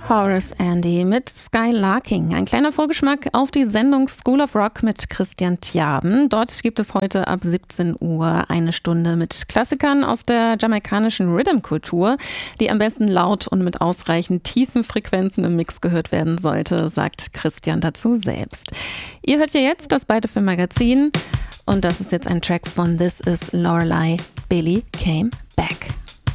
Horace Andy mit Skylarking. Ein kleiner Vorgeschmack auf die Sendung School of Rock mit Christian Tjaden. Dort gibt es heute ab 17 Uhr eine Stunde mit Klassikern aus der jamaikanischen Rhythm-Kultur, die am besten laut und mit ausreichend tiefen Frequenzen im Mix gehört werden sollte, sagt Christian dazu selbst. Ihr hört ja jetzt das Byte FM Magazin und das ist jetzt ein Track von This Is Lorelei, Billy Came Back.